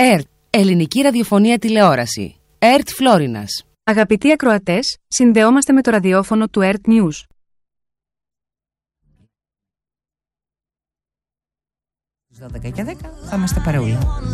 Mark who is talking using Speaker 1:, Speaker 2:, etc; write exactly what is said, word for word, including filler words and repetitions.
Speaker 1: ΕΡΤ, Ελληνική Ραδιοφωνία Τηλεόραση. ΕΡΤ Φλόρινας.
Speaker 2: Αγαπητοί ακροατές, συνδεόμαστε με το ραδιόφωνο του ΕΡΤ News.
Speaker 3: δώδεκα και δέκα θα είμαστε παρεούλα.